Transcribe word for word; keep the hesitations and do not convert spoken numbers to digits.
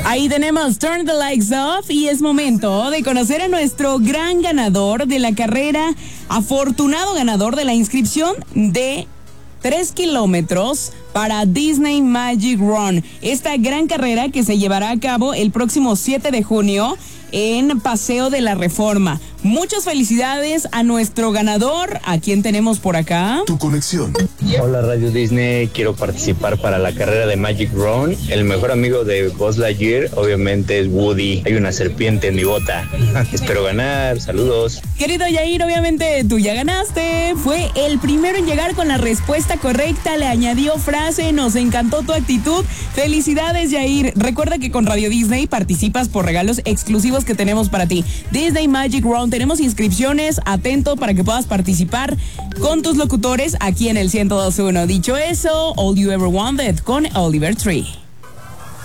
Ahí tenemos Turn the Lights Off y es momento de conocer a nuestro gran ganador de la carrera, afortunado ganador de la inscripción de tres kilómetros para Disney Magic Run. Esta gran carrera que se llevará a cabo el próximo siete de junio en Paseo de la Reforma. Muchas felicidades a nuestro ganador. ¿A quién tenemos por acá? Tu conexión. Hola Radio Disney, quiero participar para la carrera de Magic Run. El mejor amigo de Buzz Lightyear obviamente es Woody. Hay una serpiente en mi bota. Espero ganar, saludos. Querido Yair, obviamente tú ya ganaste. Fue el primero en llegar con la respuesta correcta. Le añadió frase, nos encantó tu actitud. Felicidades, Yair. Recuerda que con Radio Disney participas por regalos exclusivos que tenemos para ti. Disney Magic Run, tenemos inscripciones, atento para que puedas participar con tus locutores aquí en el ciento dos punto uno. Dicho eso, All You Ever Wanted con Oliver Tree.